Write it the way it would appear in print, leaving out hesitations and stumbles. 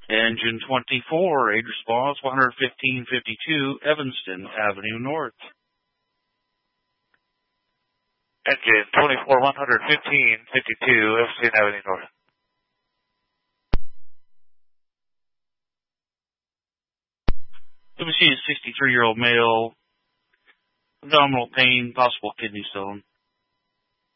Engine 24, aid response 11552 Evanston Avenue North. Engine 24, 11552 Evanston Avenue North. The machine is 63-year-old male, abdominal pain, possible kidney stone.